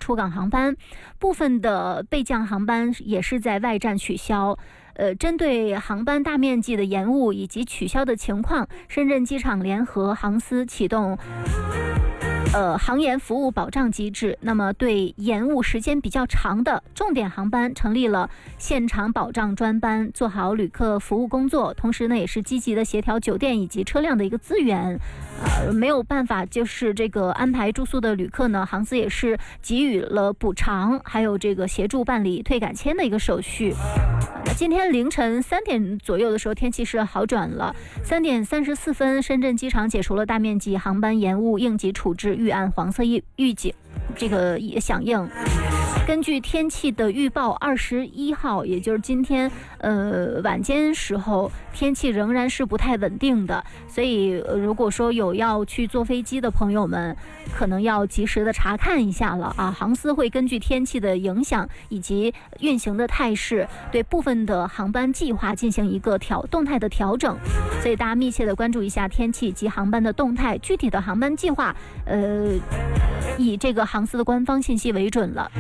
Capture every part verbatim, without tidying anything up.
出港航班，部分的备降航班也是在外站取消。呃，针对航班大面积的延误以及取消的情况，深圳机场联合航司启动呃，航延服务保障机制，那么对延误时间比较长的重点航班成立了现场保障专班，做好旅客服务工作，同时呢，也是积极的协调酒店以及车辆的一个资源。呃，没有办法就是这个安排住宿的旅客呢，航司也是给予了补偿，还有这个协助办理退改签的一个手续。那今天凌晨三点左右的时候，天气是好转了。三点三十四分，深圳机场解除了大面积航班延误应急处置预案黄色预警，这个也响应。根据天气的预报，二十一号，也就是今天，呃，晚间时候，天气仍然是不太稳定的，所以、呃、如果说有要去坐飞机的朋友们，可能要及时的查看一下了啊。航司会根据天气的影响以及运行的态势，对部分的航班计划进行一个调动态的调整，所以大家密切的关注一下天气及航班的动态，具体的航班计划，呃，以这个航司的官方信息为准了。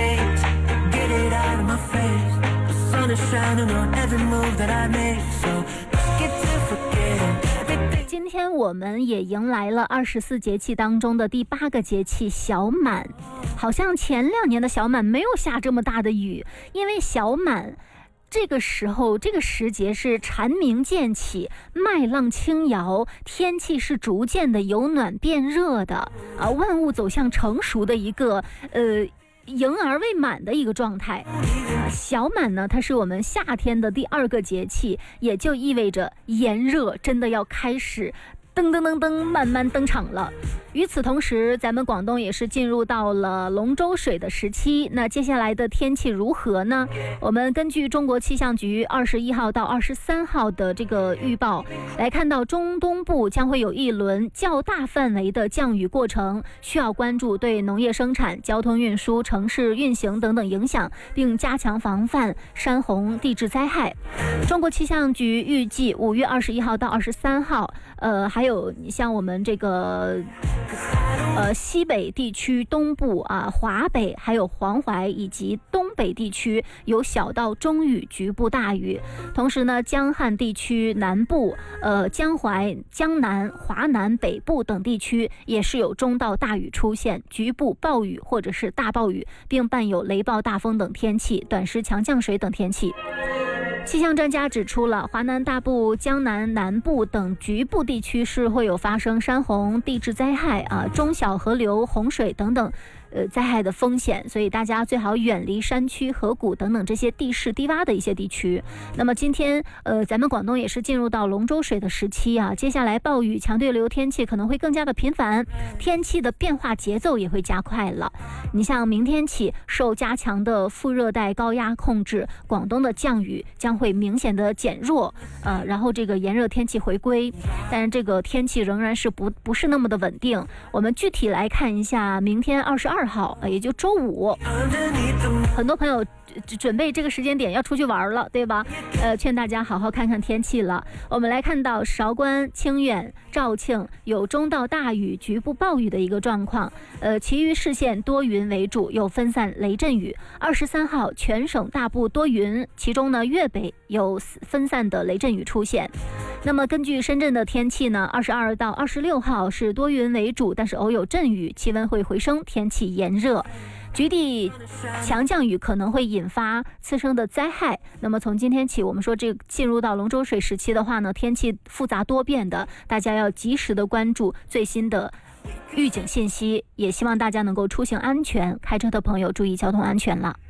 今天我们也迎来了二十四节气当中的第八个节气小满，好像前两年的小满没有下这么大的雨，因为小满这个时候这个时节是蝉鸣渐起，麦浪轻摇，天气是逐渐的由暖变热的啊，万物走向成熟的一个呃迎而未满的一个状态。小满呢，它是我们夏天的第二个节气，也就意味着炎热真的要开始噔噔噔噔慢慢登场了。与此同时，咱们广东也是进入到了龙舟水的时期，那接下来的天气如何呢？我们根据中国气象局二十一号到二十三号的这个预报来看到，中东部将会有一轮较大范围的降雨过程，需要关注对农业生产、交通运输、城市运行等等影响，并加强防范山洪、地质灾害。中国气象局预计五月二十一号到二十三号，呃，还有你像我们这个呃，西北地区、东部啊、华北，还有黄淮以及东北地区有小到中雨，局部大雨。同时呢，江汉地区南部、呃江淮、江南、华南北部等地区也是有中到大雨出现，局部暴雨或者是大暴雨，并伴有雷暴、大风等天气，短时强降水等天气。气象专家指出了，华南大部、江南南部等局部地区是会有发生山洪、地质灾害啊、中小河流洪水等等呃灾害的风险，所以大家最好远离山区、河谷等等这些地势低洼的一些地区。那么今天呃咱们广东也是进入到龙舟水的时期啊，接下来暴雨、强对流天气可能会更加的频繁，天气的变化节奏也会加快了。你像明天起，受加强的副热带高压控制，广东的降雨将会明显的减弱，呃，然后这个炎热天气回归，但是这个天气仍然是不不是那么的稳定。我们具体来看一下，明天二十二号，也就周五，很多朋友准备这个时间点要出去玩了，对吧？呃，劝大家好好看看天气了。我们来看到韶关、清远、肇庆有中到大雨、局部暴雨的一个状况，呃，其余市县多云为主，有分散雷阵雨。二十三号全省大部多云，其中呢粤北有分散的雷阵雨出现。那么根据深圳的天气呢，二十二到二十六号是多云为主，但是偶有阵雨，气温会回升，天气炎热。局地强降雨可能会引发次生的灾害。那么从今天起，我们说这个进入到龙舟水时期的话呢，天气复杂多变的，大家要及时的关注最新的预警信息，也希望大家能够出行安全，开车的朋友注意交通安全了。